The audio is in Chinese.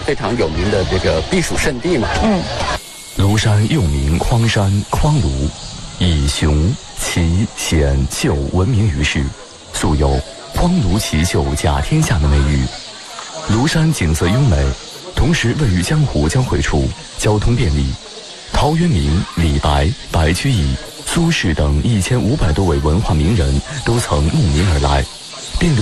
非常有名的这个避暑胜地嘛。 庐山又名匡山、匡庐，以雄、奇、险、秀闻名于世，素有匡庐奇秀甲天下的美誉。庐山景色优美，同时位于江湖交汇处，交通便利。陶渊明、李白、白居易、苏轼等1500多位文化名人都曾慕名而来，并